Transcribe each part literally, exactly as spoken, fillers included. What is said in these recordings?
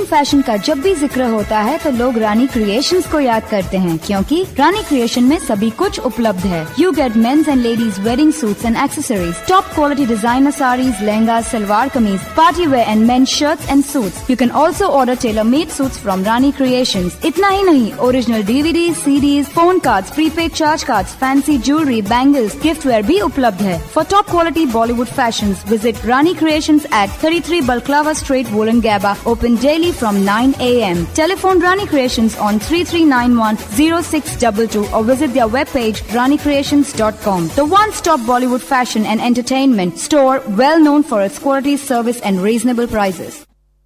Fashion का जब भी जिक्र होता है तो लोग रानी क्रिएशंस को याद करते हैं, क्योंकि रानी क्रिएशन में सभी कुछ उपलब्ध है। You get mains and ladies wedding suits and accessories, top quality designer saris, lehenga, salwar kameez, party wear and main shirts and suits. You can also order tailor made suits from Rani creations. इतना ही नहीं, original DVD, CDs, phone cards, prepaid charge cards, fancy jewellery, bangles, gift where भी उपलब्ध है। For top quality Bollywood fashions, visit Rani creations at thirty-three Balclava Street, Wollongabba, open daily from nine a m Telephone Rani Creations on three three nine one zero six two two or visit their webpage rani creations dot com. The one-stop Bollywood fashion and entertainment store, well known for its quality, service and reasonable prices.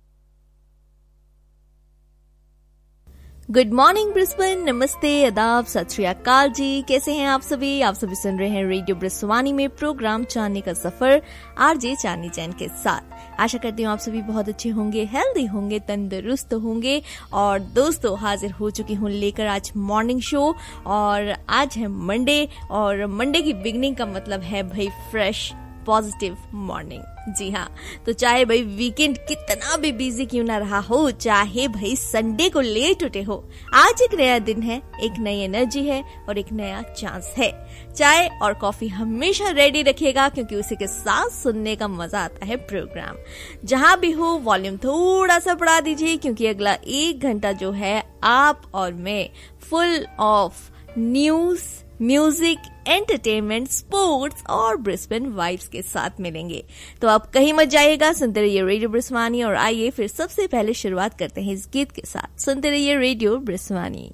Good morning Brisbane, नमस्ते, आदाब, सत श्री अकाल जी। कैसे हैं आप सभी? आप सभी सुन रहे हैं रेडियो ब्रिस्वानी में प्रोग्राम चांदनी का सफर आरजे चांदनी जैन के साथ। आशा करती हूँ आप सभी बहुत अच्छे होंगे, हेल्दी होंगे, तंदुरुस्त होंगे। और दोस्तों, हाजिर हो चुकी हूँ लेकर आज मॉर्निंग शो। और आज है मंडे, और मंडे की बिगनिंग का मतलब है भाई फ्रेश पॉजिटिव मॉर्निंग। जी हाँ, तो चाहे भाई वीकेंड कितना भी बिजी क्यों ना रहा हो, चाहे भाई संडे को लेट उठे हो, आज एक नया दिन है, एक नई एनर्जी है और एक नया चांस है। चाय और कॉफी हमेशा रेडी रखिएगा, क्योंकि उसी के साथ सुनने का मजा आता है प्रोग्राम। जहां भी हो वॉल्यूम थोड़ा सा बढ़ा दीजिए, क्योंकि अगला एक घंटा जो है आप और मैं full of news, music, entertainment, sports और ब्रिस्बेन वाइब्स के साथ मिलेंगे। तो आप कहीं मत जाइएगा, सुनते रहिए रेडियो ब्रिस्वानी। और आइए फिर सबसे पहले शुरुआत करते हैं इस गीत के साथ। सुनते रहिए रेडियो ब्रिस्वानी।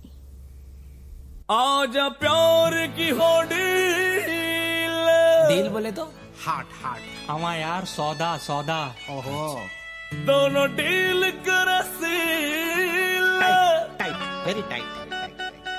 आजा प्यार की हो डील, डील बोले तो हार्ट हार्ट हमारा यार, सौदा सौदा। ओहो, दोनों डील कर seal, tight tight very tight.